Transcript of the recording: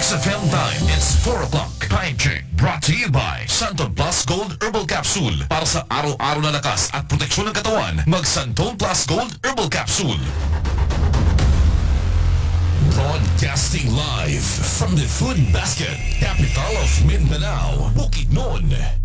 Kiss FM time. It's 4 o'clock. Time check. Brought to you by Santon Plus Gold Herbal Capsule. Para sa araw-araw na lakas at proteksyon ng katawan, mag Santon Plus Gold Herbal Capsule. Broadcasting live from the Food Basket, capital of Mindanao, Bukidnon.